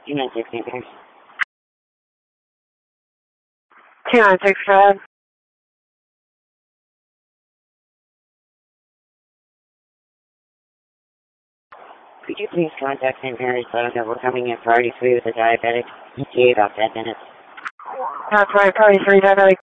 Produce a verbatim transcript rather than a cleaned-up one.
two nine six, Saint Mary's. two nine six, go ahead. Could you please contact Saint Mary's Plaza? We're coming in Friday three with a diabetic. E T A about ten minutes. That's right, Friday three, diabetic.